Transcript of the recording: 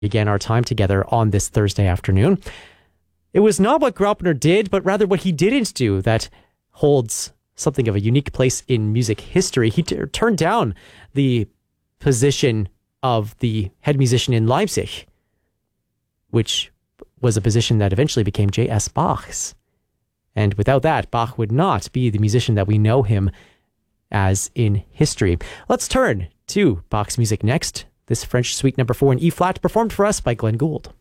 Again, our time together on this Thursday afternoon. It was not what Graupner did, but rather what he didn't do that holds something of a unique place in music history. He turned down the position of the head musician in Leipzig, which was a position that eventually became J.S. Bach's. And without that, Bach would not be the musician that we know him as in history. Let's turn to Bach's music next. This French Suite No. 4 in E-flat, performed for us by Glenn Gould.